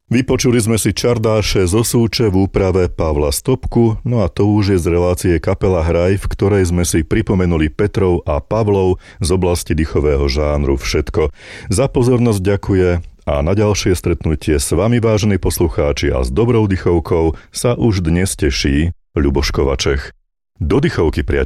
Vypočuli sme si Čardáše zo Súče v úprave Pavla Stopku, no a to už je z relácie Kapela Hraj, v ktorej sme si pripomenuli Petrov a Pavlov z oblasti dychového žánru všetko. Za pozornosť ďakuje a na ďalšie stretnutie s vami, vážení poslucháči, a s dobrou dychovkou sa už dnes teší Ľuboš Kovačech. Do dychovky, priatelia.